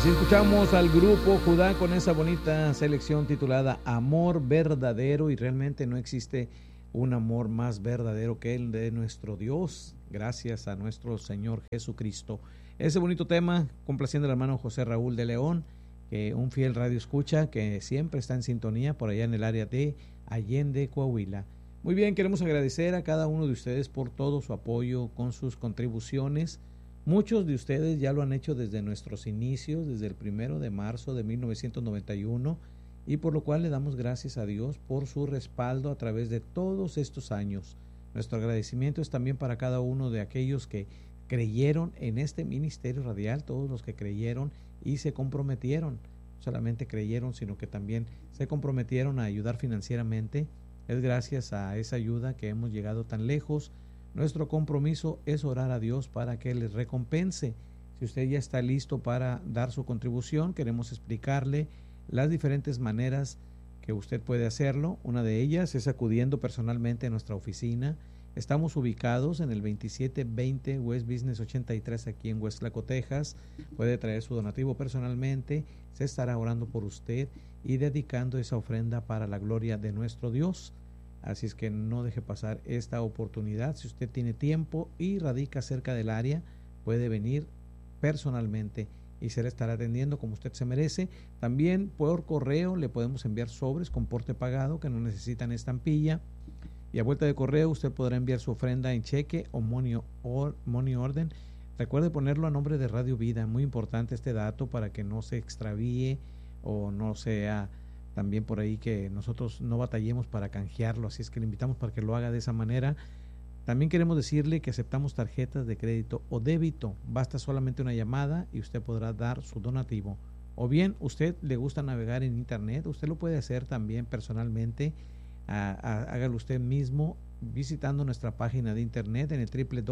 Así escuchamos al grupo Judá con esa bonita selección titulada Amor Verdadero, y realmente no existe un amor más verdadero que el de nuestro Dios, gracias a nuestro Señor Jesucristo. Ese bonito tema, complaciendo al hermano José Raúl de León, que un fiel radio escucha, que siempre está en sintonía por allá en el área de Allende, Coahuila. Muy bien, queremos agradecer a cada uno de ustedes por todo su apoyo con sus contribuciones. Muchos de ustedes ya lo han hecho desde nuestros inicios, desde el 1 de marzo de 1991, y por lo cual le damos gracias a Dios por su respaldo a través de todos estos años. Nuestro agradecimiento es también para cada uno de aquellos que creyeron en este ministerio radial, todos los que creyeron y se comprometieron. No solamente creyeron, sino que también se comprometieron a ayudar financieramente. Es gracias a esa ayuda que hemos llegado tan lejos. Nuestro compromiso es orar a Dios para que les recompense. Si usted ya está listo para dar su contribución, queremos explicarle las diferentes maneras que usted puede hacerlo. Una de ellas es acudiendo personalmente a nuestra oficina. Estamos ubicados en el 2720 West Business 83 aquí en Westlaco, Texas. Puede traer su donativo personalmente. Se estará orando por usted y dedicando esa ofrenda para la gloria de nuestro Dios. Así es que no deje pasar esta oportunidad. Si usted tiene tiempo y radica cerca del área, puede venir personalmente y se le estará atendiendo como usted se merece. También por correo le podemos enviar sobres con porte pagado que no necesitan estampilla. Y a vuelta de correo usted podrá enviar su ofrenda en cheque o money order. Recuerde ponerlo a nombre de Radio Vida. Muy importante este dato para que no se extravíe o no sea también por ahí que nosotros no batallemos para canjearlo. Así es que le invitamos para que lo haga de esa manera. También queremos decirle que aceptamos tarjetas de crédito o débito. Basta solamente una llamada y usted podrá dar su donativo. O bien, usted le gusta navegar en internet, usted lo puede hacer también personalmente. Hágalo usted mismo visitando nuestra página de internet en el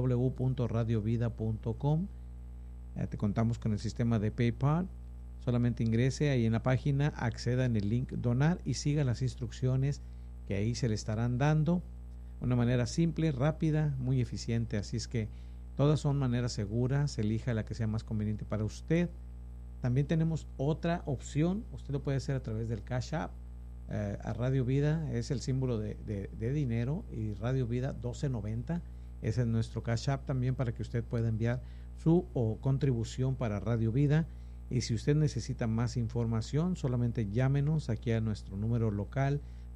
www.radiovida.com. Te contamos con el sistema de PayPal. Solamente ingrese ahí en la página, acceda en el link donar y siga las instrucciones que ahí se le estarán dando. Una manera simple, rápida, muy eficiente. Así es que todas son maneras seguras. Elija la que sea más conveniente para usted. También tenemos otra opción. Usted lo puede hacer a través del Cash App. A Radio Vida es el símbolo de dinero y Radio Vida 1290. Ese es nuestro Cash App también para que usted pueda enviar su contribución para Radio Vida. Y si usted necesita más información, solamente llámenos aquí a nuestro número local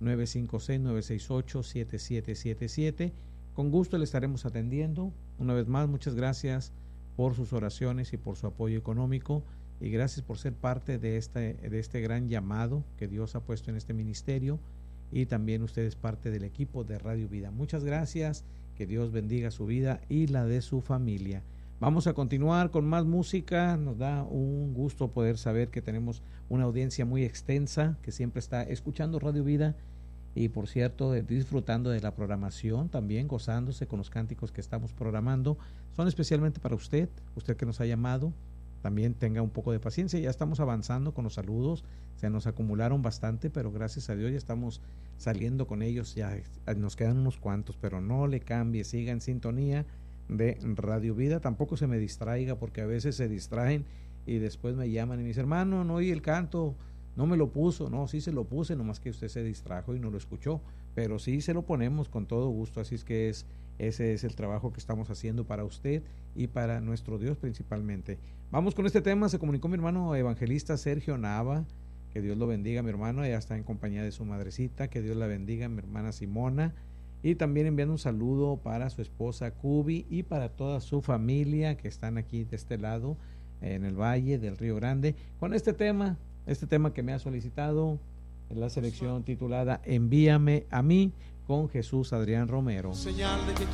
956-968-7777. Con gusto le estaremos atendiendo. Una vez más, muchas gracias por sus oraciones y por su apoyo económico. Y gracias por ser parte de este gran llamado que Dios ha puesto en este ministerio. Y también usted es parte del equipo de Radio Vida. Muchas gracias. Que Dios bendiga su vida y la de su familia. Vamos a continuar con más música. Nos da un gusto poder saber que tenemos una audiencia muy extensa que siempre está escuchando Radio Vida y, por cierto, disfrutando de la programación, también gozándose con los cánticos que estamos programando. Son especialmente para usted que nos ha llamado. También tenga un poco de paciencia. Ya estamos avanzando con los saludos. Se nos acumularon bastante, pero gracias a Dios ya estamos saliendo con ellos. Ya nos quedan unos cuantos, pero no le cambie. Siga en sintonía de Radio Vida. Tampoco se me distraiga, porque a veces se distraen y después me llaman y me dicen, hermano, no oí el canto, no me lo puso. No, sí se lo puse, nomás que usted se distrajo y no lo escuchó, pero sí se lo ponemos con todo gusto. Así es que ese es el trabajo que estamos haciendo para usted y para nuestro Dios principalmente. Vamos con este tema. Se comunicó mi hermano evangelista Sergio Nava. Que Dios lo bendiga, mi hermano. Ella está en compañía de su madrecita. Que Dios la bendiga, mi hermana Simona. Y también enviando un saludo para su esposa Cubi y para toda su familia que están aquí de este lado, en el Valle del Río Grande, con este tema que me ha solicitado en la selección titulada Envíame a mí, con Jesús Adrián Romero. Señal de que